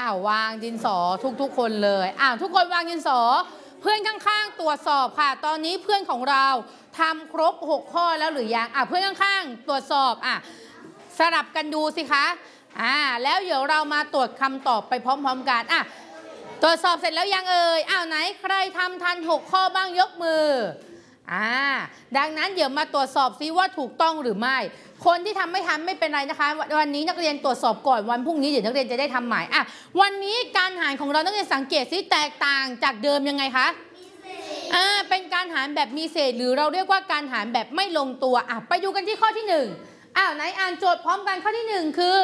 วางดินสอทุกคนเลยทุกคนวางดินสอเพื่อนข้างๆตรวจสอบค่ะตอนนี้เพื่อนของเราทำครบ6ข้อแล้วหรือยังเพื่อนข้างๆตรวจสอบสลับกันดูสิคะแล้วเดี๋ยวเรามาตรวจคำตอบไปพร้อมๆกันตรวจสอบเสร็จแล้วยังเอ่ยไหนใครทำทัน6ข้อบ้างยกมือดังนั้นเดี๋ยวมาตรวจสอบซิว่าถูกต้องหรือไม่คนที่ทำไม่ทันไม่เป็นไรนะคะวันนี้นักเรียนตรวจสอบก่อนวันพรุ่งนี้เดี๋ยวนักเรียนจะได้ทำใหม่วันนี้การหารของเรานักเรียนสังเกตซิแตกต่างจากเดิมยังไงคะเป็นการหารแบบมีเศษหรือเราเรียกว่าการหารแบบไม่ลงตัวไปดูกันที่ข้อที่1ไหนอ่านโจทย์พร้อมกันข้อที่1คือ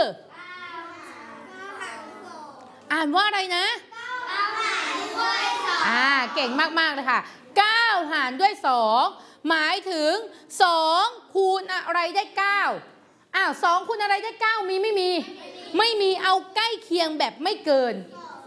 อ่านว่าอะไรนะเก่งมากๆเลยค่ะ9หารด้วย2หมายถึง2คูณอะไรได้92คูณอะไรได้9มีไม่มีเอาใกล้เคียงแบบไม่เกิน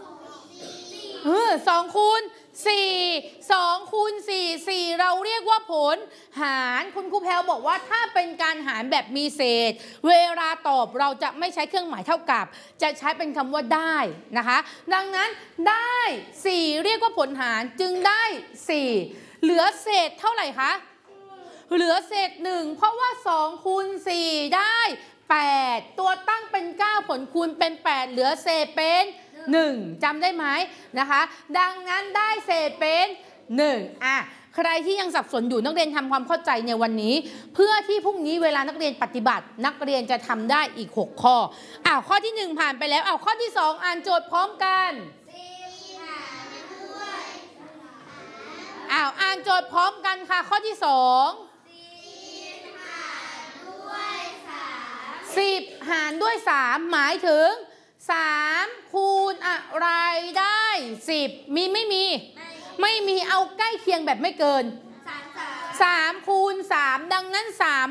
2คูณ4 2คูณ4 4เราเรียกว่าผลหารคุณครูแพรวบอกว่าถ้าเป็นการหารแบบมีเศษเวลาตอบเราจะไม่ใช้เครื่องหมายเท่ากับจะใช้เป็นคำว่าได้นะคะดังนั้นได้4เรียกว่าผลหารจึงได้4เหลือเศษเท่าไหร่คะเหลือเศษ1เพราะว่า2คูณ4ได้8ตัวตั้งเป็น9ผลคูณเป็น8เหลือเศษเป็น1จำได้ไหมนะคะดังนั้นได้เศษเป็น1ใครที่ยังสับสนอยู่นักเรียนทำความเข้าใจในวันนี้เพื่อที่พรุ่งนี้เวลานักเรียนปฏิบัตินักเรียนจะทำได้อีก6ข้อข้อที่1ผ่านไปแล้วข้อที่2อ่านโจทย์พร้อมกันอ่านโจทย์พร้อมกันค่ะข้อที่2 10หารด้วย3หมายถึง3คูณอะไรได้10มีไม่มีเอาใกล้เคียงแบบไม่เกิน3คูณ3ดังนั้น3